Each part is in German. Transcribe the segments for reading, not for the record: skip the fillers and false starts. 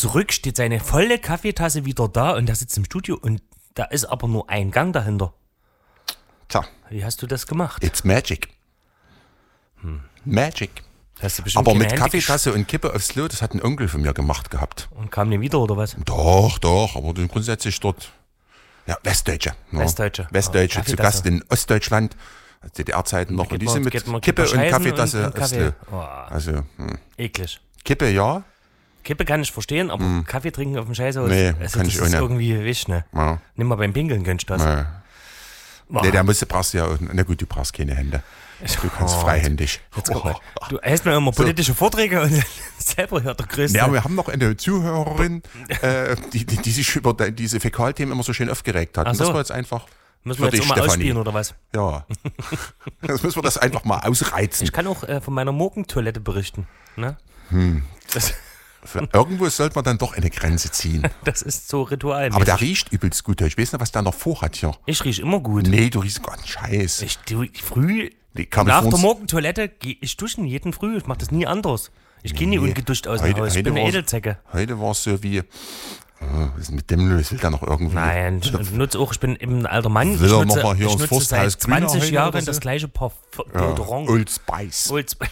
zurück, steht seine volle Kaffeetasse wieder da und der sitzt im Studio und da ist aber nur ein Gang dahinter. Tja. Wie hast du das gemacht? It's magic. Magic. Hast du bestimmt Aber keine mit Hände Kaffeetasse und Kippe aufs Klo, das hat ein Onkel von mir gemacht gehabt. und kam nie wieder oder was? Doch, aber grundsätzlich dort, ja, Westdeutsche. Ja. Westdeutsche. Westdeutsche, zu Kaffeetasse. Gast in Ostdeutschland, DDR-Zeiten noch. Und die sind mit geht man Kippe und scheißen Kaffeetasse und aufs Kaffee. Klo. Oh, Also, eklig. Kippe ja. Kippe kann ich verstehen, aber Kaffee trinken auf dem Scheißhaus, Nee, also kann das ich ist auch nicht. irgendwie, weißt du, ne? Ja. Nimm mal beim Pinkeln, könntest du das. Ja. Boah. Nee, brauchst du ja auch, na gut, du brauchst keine Hände. Du kannst freihändig. Du hältst mir immer politische Vorträge und selber hört der Größte. Ja, wir haben noch eine Zuhörerin, die sich über diese Fäkalthemen immer so schön aufgeregt hat. Ach Und das so. war jetzt einfach Müssen für wir jetzt dich, auch mal Stefanie. ausspielen oder was? Ja. Jetzt müssen wir das einfach mal ausreizen. Ich kann auch von meiner Morgentoilette berichten. Ne? Irgendwo sollte man dann doch eine Grenze ziehen. Das ist so Ritual. Aber der riecht übelst gut. Ich weiß nicht, was der noch vorhat hier. Ich rieche immer gut. Nee, du riechst gar nicht Scheiß. Früh, Nee, kam nach ich der vor uns- Morgentoilette gehe ich duschen, jeden Früh. Ich mache das nie anders. Ich gehe nie ungeduscht aus dem Haus. Ich bin eine Edelzecke. Heute war es so wie, was ist mit dem los? Will der noch irgendwie? Nein, ich nutze auch, ich bin eben ein alter Mann. Will Ich er nutze, noch mal hier ich ins nutze Forsthaus seit Grüner 20 heute Jahren oder so? das gleiche Deodorant. Old Spice. Old Spice.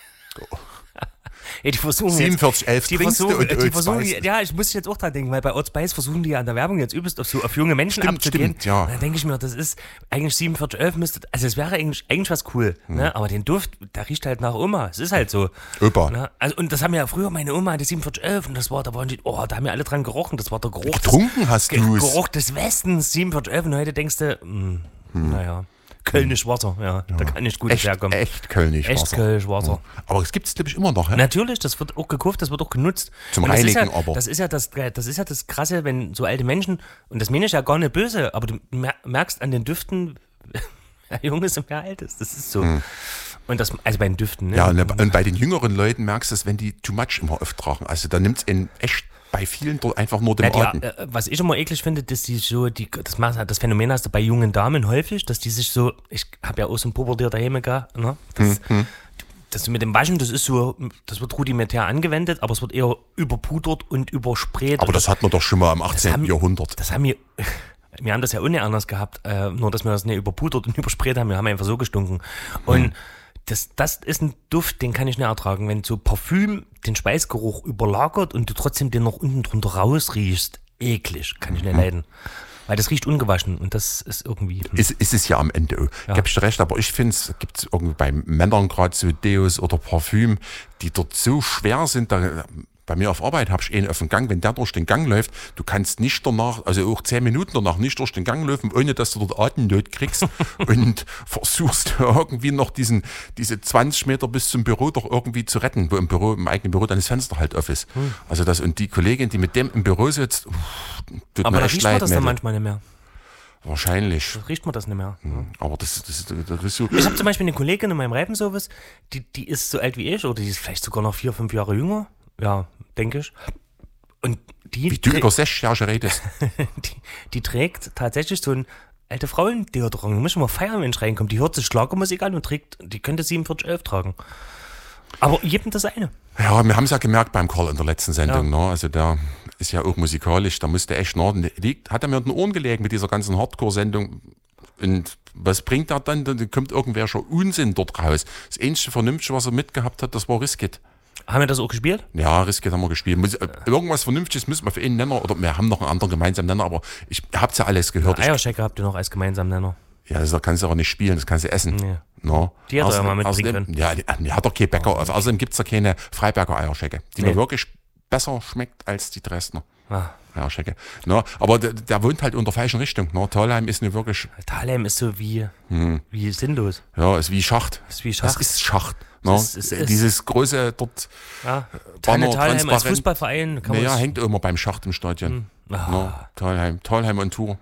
Ey, die versuchen 4711 die trinkst du versuchen, und die Old versuchen, Spice. ja, ich muss jetzt auch dran denken, weil bei Old Spice versuchen die ja an der Werbung jetzt übelst auf junge Menschen abzugehen. Stimmt, ja. Und dann denke ich mir, das ist eigentlich 4711 müsste, also es wäre eigentlich was cool, ne? Aber den Duft, der riecht halt nach Oma. Es ist halt so. Opa. Ne? Also, und das haben ja früher, meine Oma hatte 4711 und das war, da waren die, da haben wir alle dran gerochen. Das war der Geruch. Getrunken hast du es. Geruch des Westens, 4711 und heute denkst du, naja. Kölnisch Wasser, ja, da kann nicht gut herkommen. Echt Kölnisch Echt Wasser. Kölnisch Wasser. Aber es gibt es, glaube ich, immer noch. Hä? Natürlich, das wird auch gekauft, das wird auch genutzt. Zum Und das ist Reinigen ja, aber. Das ist ja das Krasse, wenn so alte Menschen, und das meine ich ja gar nicht böse, aber du merkst an den Düften, wer jung ist und wer alt ist. Das ist so. Und das, also bei den Düften, ne? Ja, und bei den jüngeren Leuten merkst du es, wenn die too much immer auftragen. Also da nimmt es in echt bei vielen dort einfach nur den Atem. Was ich immer eklig finde, dass die so, das Phänomen hast du bei jungen Damen häufig, dass die sich so, ich habe ja auch so ein Pubertier daheim gehabt, ne? Das mit dem Waschen, das wird rudimentär angewendet, aber es wird eher überpudert und übersprayt. Aber das hat man doch schon mal im 18. Jahrhundert. Das haben wir haben das ja auch nicht anders gehabt, nur dass wir das nicht überpudert und übersprayt haben, wir haben einfach so gestunken. Und das ist ein Duft, den kann ich nicht ertragen, wenn so Parfüm den Schweißgeruch überlagert und du trotzdem den noch unten drunter rausriechst. Eklig, kann ich nicht leiden. Weil das riecht ungewaschen und das ist irgendwie... Ist es ja am Ende auch. Gibst du recht, aber ich finde, es gibt irgendwie bei Männern gerade so Deos oder Parfüm, die dort so schwer sind, bei mir auf Arbeit habe ich einen auf dem Gang, wenn der durch den Gang läuft, du kannst nicht danach, also auch 10 Minuten danach nicht durch den Gang laufen, ohne dass du dort Atemnot kriegst und versuchst irgendwie noch diese 20 Meter bis zum Büro doch irgendwie zu retten, wo im eigenen Büro dann das Fenster halt auf ist. Also und die Kollegin, die mit dem im Büro sitzt, tut Aber mir da echt riecht man leid. das dann Mädel. manchmal nicht mehr. Wahrscheinlich. Da riecht man das nicht mehr. Aber das ist so. Ich habe zum Beispiel eine Kollegin in meinem Reifenservice, die ist so alt wie ich, oder die ist vielleicht sogar noch 4, 5 Jahre jünger. Ja, denke ich. Und die Wie du über 6 Jahre redest. die trägt tatsächlich so ein alte Frauendeodorant. Du musst schon mal feiern, wenn ich reinkomme. Die hört sich Schlagermusik an und die könnte 4711 tragen. Aber jedem das eine. Ja, wir haben es ja gemerkt beim Karl in der letzten Sendung. Ne? Also der ist ja auch musikalisch, da musste echt norden. Hat er mir in den Ohren gelegen mit dieser ganzen Hardcore-Sendung. Und was bringt er dann? Dann kommt irgendwer schon Unsinn dort raus. Das einzige Vernünftige, was er mitgehabt hat, das war Riskit. Haben wir das auch gespielt? Ja, Riskit haben wir gespielt. Irgendwas Vernünftiges müssen wir für einen Nenner, oder wir haben noch einen anderen gemeinsamen Nenner, aber ich hab's ja alles gehört. Eierschecker habt ihr noch als gemeinsamen Nenner. Ja, das kannst du aber nicht spielen, das kannst du essen. Nee. No. Die hat er ja mal mitbringen können. Ja, die hat doch kein Bäcker. Außerdem gibt es ja keine Freiberger Eierschecke, die mir wirklich besser schmeckt als die Dresdner Eierschecke. No, aber der wohnt halt in der falschen Richtung. No, Thalheim ist nicht wirklich... Thalheim ist so wie sinnlos. Ja, ist wie Schacht. Ist wie Schacht. Das ist Schacht. No, ist dieses große dort... Ja, Banner, Thalheim als transparent. Fußballverein. Naja, hängt immer beim Schacht im Stadion. No, Thalheim und Tour.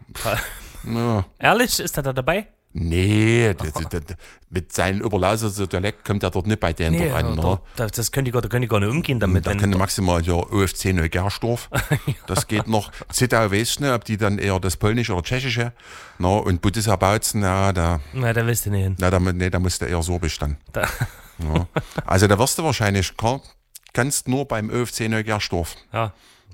Ja. Ehrlich, ist er da dabei? Nee, mit seinem Oberlausitzer Dialekt kommt er dort nicht bei denen dort an. Ne? Das können die gar nicht umgehen damit. Da können maximal ja OFC Neugersdorf. Das geht noch. Zittau weiß nicht, ob die dann eher das Polnische oder Tschechische. No, und Budissa Bautzen, da willst du nicht hin. Da musst du eher Sorbisch dann. Ja. Also da wirst du wahrscheinlich, kannst nur beim OFC Neugersdorf. Ja.